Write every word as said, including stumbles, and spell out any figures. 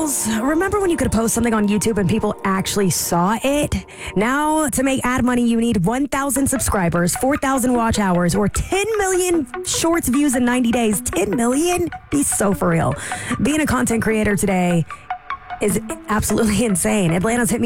Reels. Remember when you could post something on YouTube and people actually saw it? Now, to make ad money, you need one thousand subscribers, four thousand watch hours, or ten million shorts views in ninety days. ten million? Be so for real. Being a content creator today is absolutely insane. Atlanta's Hit